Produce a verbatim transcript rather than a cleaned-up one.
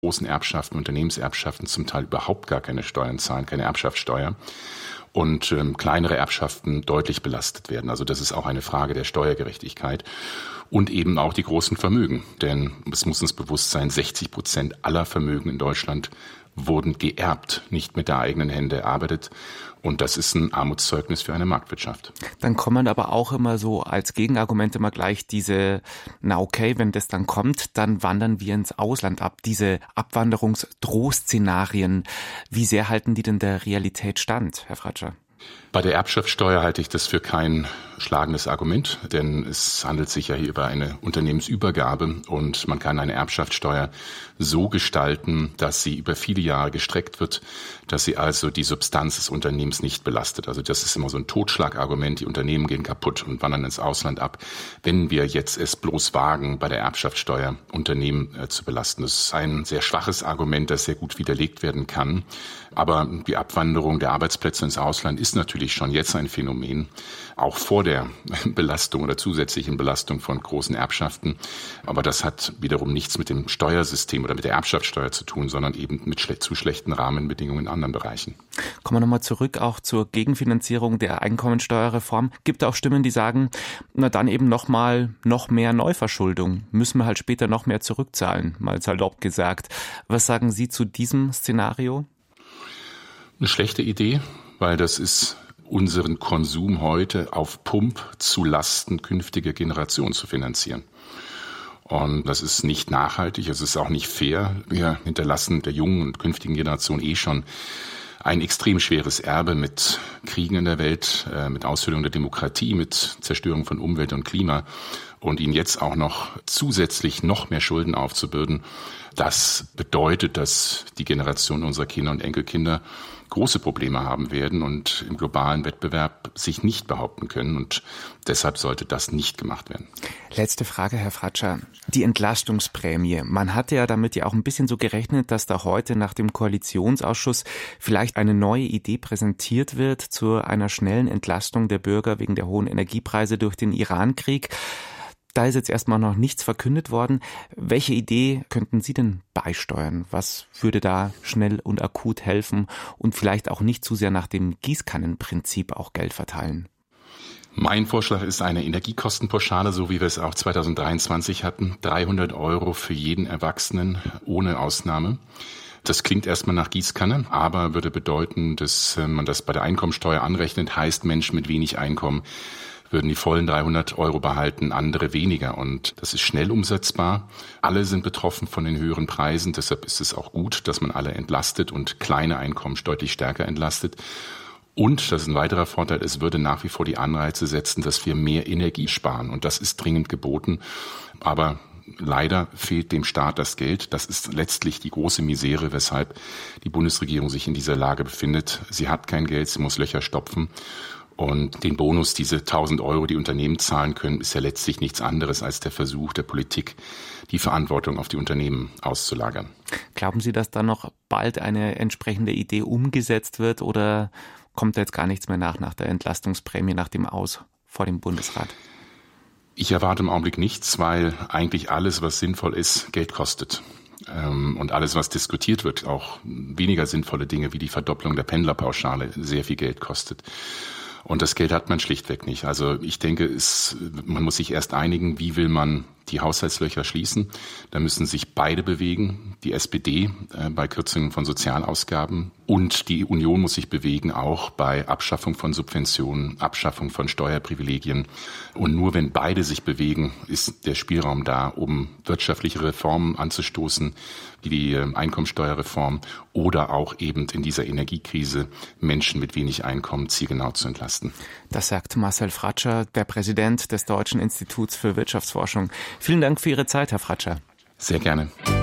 großen Erbschaften, Unternehmenserbschaften zum Teil überhaupt gar keine Steuern zahlen, keine Erbschaftssteuer. Und ähm, kleinere Erbschaften deutlich belastet werden. Also das ist auch eine Frage der Steuergerechtigkeit. Und eben auch die großen Vermögen. Denn es muss uns bewusst sein, sechzig Prozent aller Vermögen in Deutschland wurden geerbt, nicht mit der eigenen Hände erarbeitet. Und das ist ein Armutszeugnis für eine Marktwirtschaft. Dann kommen aber auch immer so als Gegenargument immer gleich diese, na okay, wenn das dann kommt, dann wandern wir ins Ausland ab. Diese Abwanderungsdrohszenarien, wie sehr halten die denn der Realität stand, Herr Fratscher? Bei der Erbschaftssteuer halte ich das für kein schlagendes Argument, denn es handelt sich ja hier über eine Unternehmensübergabe und man kann eine Erbschaftssteuer so gestalten, dass sie über viele Jahre gestreckt wird, dass sie also die Substanz des Unternehmens nicht belastet. Also das ist immer so ein Totschlagargument, die Unternehmen gehen kaputt und wandern ins Ausland ab, wenn wir jetzt es bloß wagen, bei der Erbschaftssteuer Unternehmen äh, zu belasten. Das ist ein sehr schwaches Argument, das sehr gut widerlegt werden kann. Aber die Abwanderung der Arbeitsplätze ins Ausland ist natürlich schon jetzt ein Phänomen, auch vor der Belastung oder zusätzlichen Belastung von großen Erbschaften. Aber das hat wiederum nichts mit dem Steuersystem oder mit der Erbschaftssteuer zu tun, sondern eben mit schle- zu schlechten Rahmenbedingungen in anderen Bereichen. Kommen wir nochmal zurück auch zur Gegenfinanzierung der Einkommensteuerreform. Gibt auch Stimmen, die sagen, na dann eben nochmal noch mehr Neuverschuldung. Müssen wir halt später noch mehr zurückzahlen, mal salopp gesagt. Was sagen Sie zu diesem Szenario? Eine schlechte Idee, weil das ist unseren Konsum heute auf Pump zu Lasten künftiger Generationen zu finanzieren. Und das ist nicht nachhaltig, es ist auch nicht fair. Wir hinterlassen der jungen und künftigen Generation eh schon ein extrem schweres Erbe mit Kriegen in der Welt, mit Aushöhlung der Demokratie, mit Zerstörung von Umwelt und Klima. Und ihnen jetzt auch noch zusätzlich noch mehr Schulden aufzubürden, das bedeutet, dass die Generation unserer Kinder und Enkelkinder große Probleme haben werden und im globalen Wettbewerb sich nicht behaupten können. Und deshalb sollte das nicht gemacht werden. Letzte Frage, Herr Fratscher. Die Entlastungsprämie. Man hatte ja damit ja auch ein bisschen so gerechnet, dass da heute nach dem Koalitionsausschuss vielleicht eine neue Idee präsentiert wird zu einer schnellen Entlastung der Bürger wegen der hohen Energiepreise durch den Irankrieg. Da ist jetzt erstmal noch nichts verkündet worden. Welche Idee könnten Sie denn beisteuern? Was würde da schnell und akut helfen und vielleicht auch nicht zu sehr nach dem Gießkannenprinzip auch Geld verteilen? Mein Vorschlag ist eine Energiekostenpauschale, so wie wir es auch zweitausenddreiundzwanzig hatten. dreihundert Euro für jeden Erwachsenen ohne Ausnahme. Das klingt erstmal nach Gießkanne, aber würde bedeuten, dass man das bei der Einkommensteuer anrechnet, heißt Menschen mit wenig Einkommen würden die vollen dreihundert Euro behalten, andere weniger. Und das ist schnell umsetzbar. Alle sind betroffen von den höheren Preisen. Deshalb ist es auch gut, dass man alle entlastet und kleine Einkommen deutlich stärker entlastet. Und, das ist ein weiterer Vorteil, es würde nach wie vor die Anreize setzen, dass wir mehr Energie sparen. Und das ist dringend geboten. Aber leider fehlt dem Staat das Geld. Das ist letztlich die große Misere, weshalb die Bundesregierung sich in dieser Lage befindet. Sie hat kein Geld, sie muss Löcher stopfen. Und den Bonus, diese tausend Euro, die Unternehmen zahlen können, ist ja letztlich nichts anderes als der Versuch der Politik, die Verantwortung auf die Unternehmen auszulagern. Glauben Sie, dass da noch bald eine entsprechende Idee umgesetzt wird oder kommt da jetzt gar nichts mehr nach, nach der Entlastungsprämie, nach dem Aus vor dem Bundesrat? Ich erwarte im Augenblick nichts, weil eigentlich alles, was sinnvoll ist, Geld kostet. Und alles, was diskutiert wird, auch weniger sinnvolle Dinge wie die Verdopplung der Pendlerpauschale, sehr viel Geld kostet. Und das Geld hat man schlichtweg nicht. Also ich denke, es, man muss sich erst einigen, wie will man die Haushaltslöcher schließen. Da müssen sich beide bewegen, die S P D äh, bei Kürzungen von Sozialausgaben und die Union muss sich bewegen, auch bei Abschaffung von Subventionen, Abschaffung von Steuerprivilegien. Und nur wenn beide sich bewegen, ist der Spielraum da, um wirtschaftliche Reformen anzustoßen, wie die äh, Einkommensteuerreform oder auch eben in dieser Energiekrise Menschen mit wenig Einkommen zielgenau zu entlasten. Das sagt Marcel Fratscher, der Präsident des Deutschen Instituts für Wirtschaftsforschung. Vielen Dank für Ihre Zeit, Herr Fratscher. Sehr gerne.